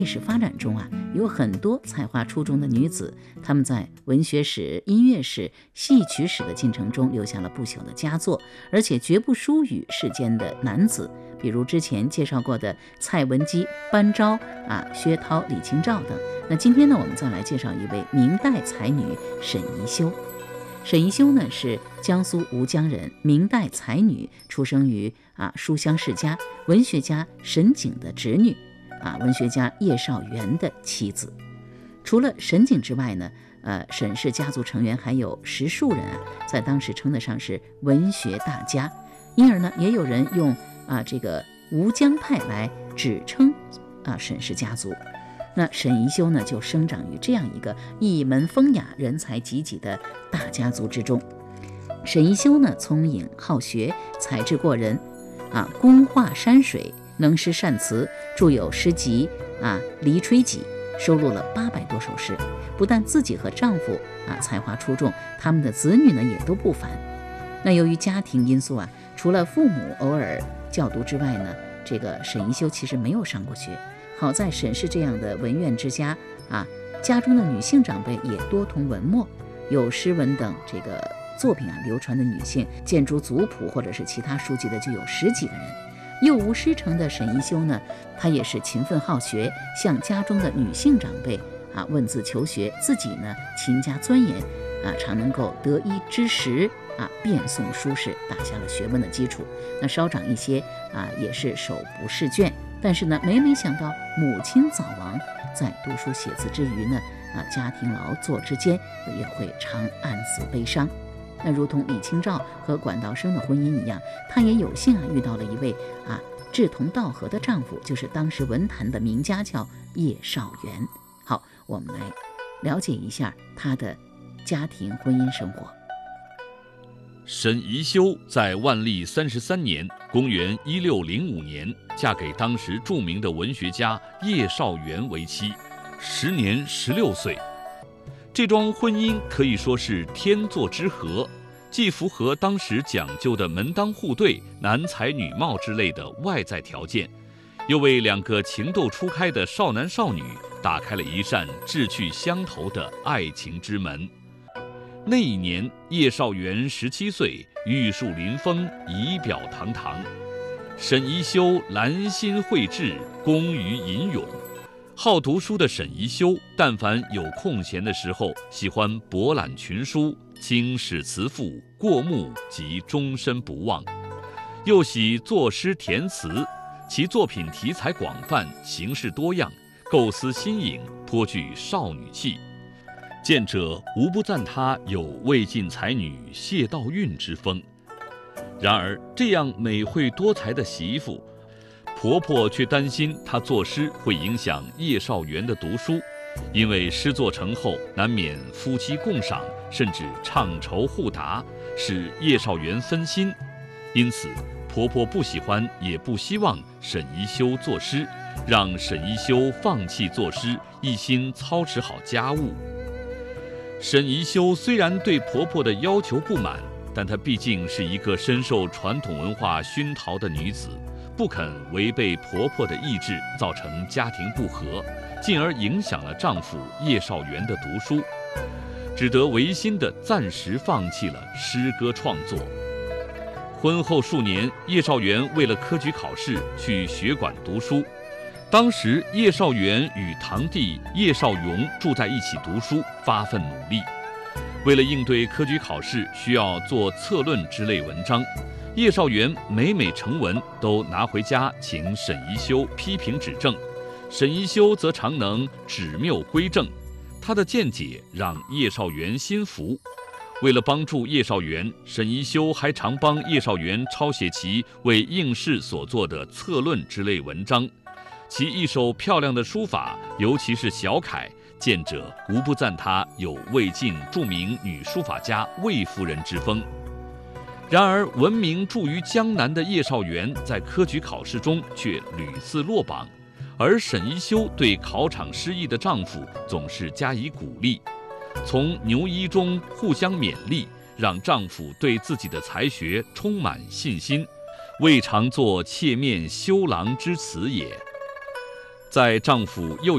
历史发展中有很多才华出众的女子，她们在文学史、音乐史、戏曲史的进程中留下了不朽的佳作，而且绝不输于世间的男子。比如之前介绍过的蔡文姬、班昭、薛涛、李清照等。那今天呢，我们再来介绍一位明代才女沈宜修。沈宜修呢是江苏吴江人，明代才女，出生于书香世家，文学家沈璟的侄女，文学家叶绍元的妻子。除了沈璟之外呢，沈氏家族成员还有10数人在当时称得上是文学大家，因而呢，也有人用这个吴江派来指称沈氏家族。那沈宜修呢，就生长于这样一个一门风雅、人才济济的大家族之中。沈宜修呢，聪颖好学，才智过人，工画山水，能诗善词，著有诗集《离吹集》，收录了800多首诗。不但自己和丈夫才华出众，他们的子女呢也都不凡。那由于家庭因素除了父母偶尔教读之外呢，这个沈宜修其实没有上过学。好在沈氏这样的文苑之家家中的女性长辈也多通文墨，有诗文等这个作品流传的女性，见诸族谱或者是其他书籍的就有10几个人。幼无师承的沈宜修呢，她也是勤奋好学，向家中的女性长辈问字求学，自己呢勤加钻研常能够得一知十遍诵书释，打下了学问的基础。那稍长一些也是手不释卷，但是呢每想到母亲早亡，在读书写字之余呢家庭劳作之间也会常暗自悲伤。那如同李清照和管道生的婚姻一样，她也有幸遇到了一位志同道合的丈夫，就是当时文坛的名家叫叶绍元。好，我们来了解一下她的家庭婚姻生活。 沈宜修在万历33年公元1605年嫁给当时著名的文学家叶绍元为妻，时年16岁。这桩婚姻可以说是天作之合，既符合当时讲究的门当户对、男才女貌之类的外在条件，又为2个情窦初开的少男少女打开了一扇志趣相投的爱情之门。那一年，叶绍元17岁，玉树临风，仪表堂堂。沈宜修兰心蕙质，工于吟咏。好读书的沈宜修，但凡有空闲的时候，喜欢博览群书，轻史辞赋，过目及终身不忘。又喜作诗填词，其作品题材广泛，形式多样，构思新颖，颇具少女气。见者无不赞她有魏晋才女谢道韫之风。然而，这样美慧多才的媳妇，婆婆却担心她作诗会影响叶绍元的读书，因为诗作成后难免夫妻共赏，甚至唱酬互答，使叶绍元分心。因此，婆婆不喜欢也不希望沈宜修作诗，让沈宜修放弃作诗，一心操持好家务。沈宜修虽然对婆婆的要求不满，但她毕竟是一个深受传统文化熏陶的女子，不肯违背婆婆的意志，造成家庭不和，进而影响了丈夫叶绍元的读书，只得违心地暂时放弃了诗歌创作。婚后数年，叶绍元为了科举考试去学馆读书。当时叶绍元与堂弟叶绍颙住在一起读书，发奋努力。为了应对科举考试，需要做策论之类文章，叶绍元每成文都拿回家请沈宜修批评指正，沈宜修则常能指谬归正，他的见解让叶绍元心服。为了帮助叶绍元，沈宜修还常帮叶绍元抄写其为应试所做的策论之类文章。其一手漂亮的书法，尤其是小楷，见者无不赞她有魏晋著名女书法家魏夫人之风。然而，闻名著于江南的叶绍元在科举考试中却屡次落榜，而沈宜修对考场失意的丈夫总是加以鼓励，从牛衣中互相勉励，让丈夫对自己的才学充满信心，未尝作妾面羞郎之词也。在丈夫又